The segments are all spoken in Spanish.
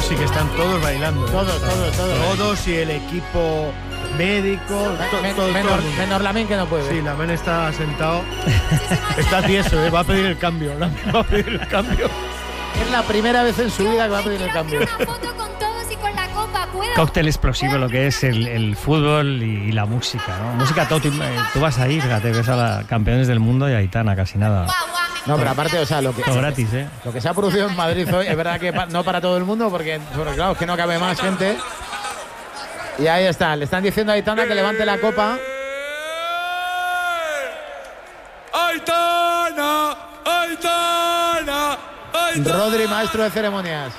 sí que están todos bailando. Todos y el equipo médico, todo el mundo. Menos Lamine, que no puede. Sí, Lamine está sentado. Está tieso, va a pedir el cambio. Va a pedir el cambio. Es la primera vez en su vida que va a pedir el cambio. Cóctel explosivo lo que es el fútbol y la música, ¿no? Música, tú vas ahí, fíjate, ves a los campeones del mundo y Aitana, casi nada. No, pero aparte, o sea, lo que... Todo gratis, ¿eh? Lo que se ha producido en Madrid hoy, es verdad que no para todo el mundo, porque claro, es que no cabe más gente. Y ahí está, le están diciendo a Aitana que levante la copa. ¡Aitana! ¡Aitana! ¡Aitana! Rodri, maestro de ceremonias.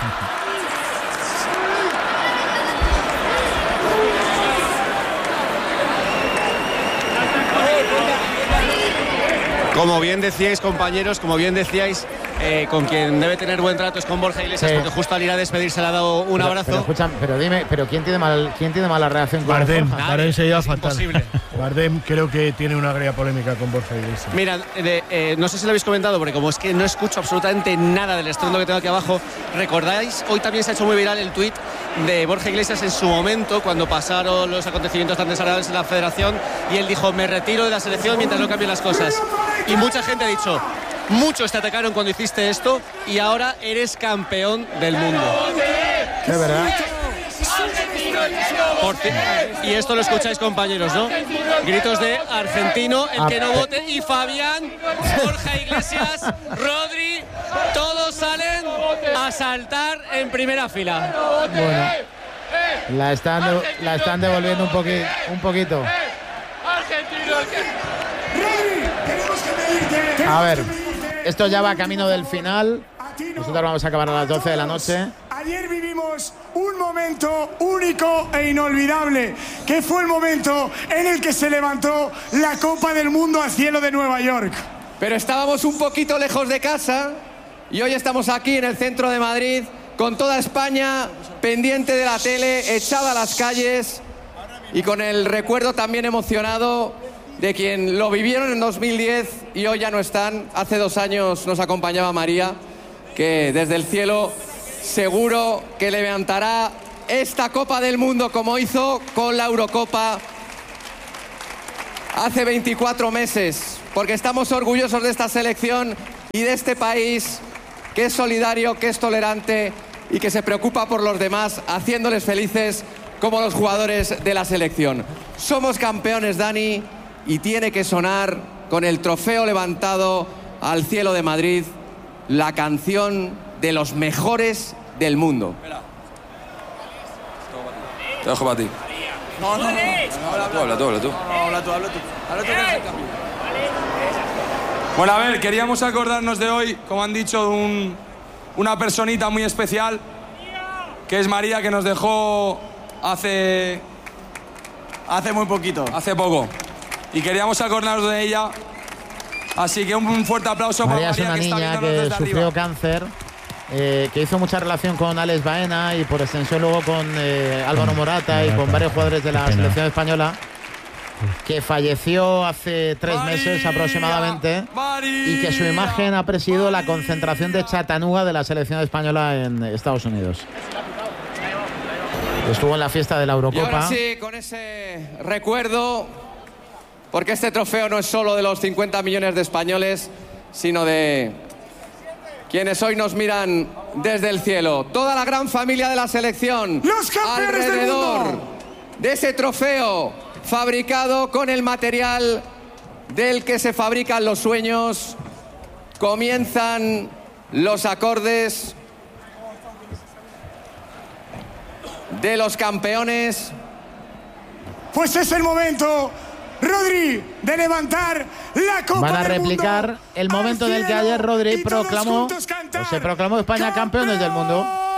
Como bien decíais, compañeros, como bien decíais, con quien debe tener buen trato es con Borja Iglesias, porque justo al ir a despedirse le ha dado un abrazo. Pero dime, ¿quién tiene mala relación con Bardem? Borja? Bardem se lleva fatal. Imposible. Bardem creo que tiene una agria polémica con Borja Iglesias. Mira, no sé si lo habéis comentado, porque como es que no escucho absolutamente nada del estruendo que tengo aquí abajo, ¿recordáis? Hoy también se ha hecho muy viral el tuit de Borja Iglesias en su momento, cuando pasaron los acontecimientos tan desagradables en la federación, y él dijo: me retiro de la selección mientras no cambien las cosas. Y mucha gente ha dicho: muchos te atacaron cuando hiciste esto y ahora eres campeón del mundo. Es verdad. Y esto lo escucháis, compañeros, ¿no? Gritos de argentino, el que no vote, y Fabián, Borja Iglesias, Rodri, todos salen a saltar en primera fila. Bueno, la están devolviendo un poquito. A ver, esto ya va camino del final. Nosotros vamos a acabar a las 12 de la noche. Ayer vivimos un momento único e inolvidable, que fue el momento en el que se levantó la Copa del Mundo al cielo de Nueva York. Pero estábamos un poquito lejos de casa y hoy estamos aquí en el centro de Madrid, con toda España pendiente de la tele, echada a las calles, y con el recuerdo también emocionado de quien lo vivieron en 2010 y hoy ya no están. Hace 2 años nos acompañaba María, que desde el cielo seguro que levantará esta Copa del Mundo como hizo con la Eurocopa hace 24 meses, porque estamos orgullosos de esta selección y de este país que es solidario, que es tolerante y que se preocupa por los demás, haciéndoles felices como los jugadores de la selección. Somos campeones, Dani, y tiene que sonar, con el trofeo levantado al cielo de Madrid, la canción de los mejores del mundo. Te dejo para ti. No. Habla tú. Bueno, a ver, queríamos acordarnos de hoy, como han dicho, una personita muy especial, que es María, que nos dejó hace muy poquito. Hace poco. Y queríamos acordarnos de ella. Así que un fuerte aplauso para María. Es una que está niña viéndonos que desde sufrió arriba. cáncer, que hizo mucha relación con Alex Baena y por extensión luego con Álvaro Morata y con varios jugadores de la selección española, que falleció hace 3 meses aproximadamente, y que su imagen ha presidido la concentración de Chattanooga de la selección española en Estados Unidos. Estuvo en la fiesta de la Eurocopa. Y ahora sí, con ese recuerdo, porque este trofeo no es solo de los 50 millones de españoles, sino de quienes hoy nos miran desde el cielo. Toda la gran familia de la selección, ¡los campeones del alrededor mundo! De ese trofeo, fabricado con el material del que se fabrican los sueños, comienzan los acordes de los campeones. Pues es el momento, Rodri, de levantar la Copa Van a del replicar Mundo el momento en el que ayer Rodri y todos proclamó, juntos cantar: o se proclamó España campeones del mundo.